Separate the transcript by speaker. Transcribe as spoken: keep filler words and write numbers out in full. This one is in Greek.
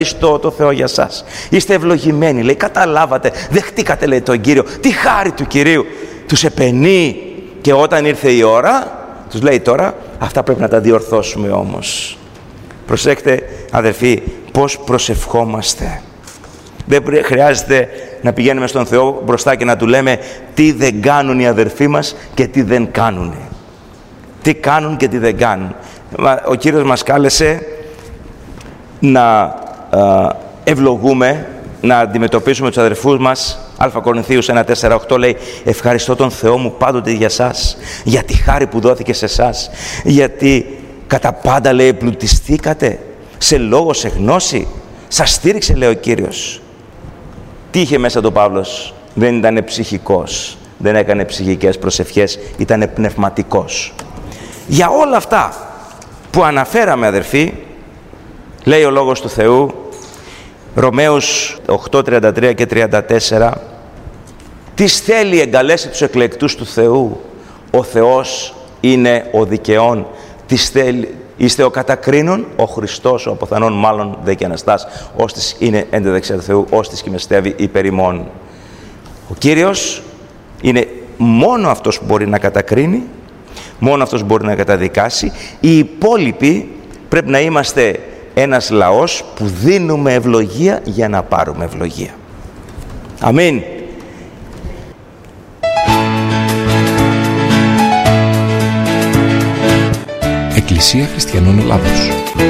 Speaker 1: Ευχαριστώ το Θεό για σας. Είστε ευλογημένοι, λέει, καταλάβατε, δεχτήκατε, λέει, τον Κύριο, τη χάρη του Κυρίου. Τους επενεί και όταν ήρθε η ώρα, τους λέει τώρα, αυτά πρέπει να τα διορθώσουμε όμως. Προσέξτε, αδελφοί, πώς προσευχόμαστε. Δεν χρειάζεται να πηγαίνουμε στον Θεό μπροστά και να του λέμε τι δεν κάνουν οι αδερφοί μας και τι δεν κάνουν. Τι κάνουν και τι δεν κάνουν. Ο Κύριος μας κάλεσε να ευλογούμε, να αντιμετωπίσουμε τους αδερφούς μας. Α Κορινθίους ένα τέσσερα οκτώ λέει, ευχαριστώ τον Θεό μου πάντοτε για σας, για τη χάρη που δόθηκε σε εσάς, γιατί κατά πάντα, λέει, εμπλουτιστήκατε σε λόγο, σε γνώση, σας στήριξε, λέει ο Κύριος. Τι είχε μέσα το Παύλος? Δεν ήταν ψυχικός, δεν έκανε ψυχικές προσευχές, ήταν πνευματικός. Για όλα αυτά που αναφέραμε, αδερφοί, λέει ο Λόγος του Θεού, Ρωμαίους οκτώ τριάντα τρία και τριάντα τέσσερα, τις θέλει εγκαλέσει τους εκλεκτούς του Θεού. Ο Θεός είναι ο δικαιών. Τις θέλει, είστε ο κατακρίνων, ο Χριστός, ο αποθανών μάλλον δε και Αναστάς, ώστις είναι εν τη δεξιά του Θεού, ώστις κειμεστεύει υπέρ ημών. Ο Κύριος είναι μόνο αυτός που μπορεί να κατακρίνει, μόνο αυτός που μπορεί να καταδικάσει. Οι υπόλοιποι πρέπει να είμαστε ένας λαός που δίνουμε ευλογία για να πάρουμε ευλογία. Αμήν.
Speaker 2: Εκκλησία Χριστιανών Ελλάδος.